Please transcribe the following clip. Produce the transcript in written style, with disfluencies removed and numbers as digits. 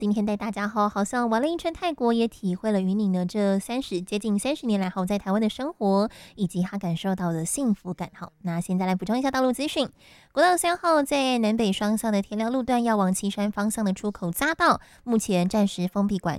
今天带大家好像玩了一圈泰国，也体会了云岭呢接近30年来在台湾的生活，以及他感受到的幸福感。好，那现在来补充一下道路资讯。国道3号在南北双向的田寮路段要往旗山方向的出口匝道，目前暂时封闭管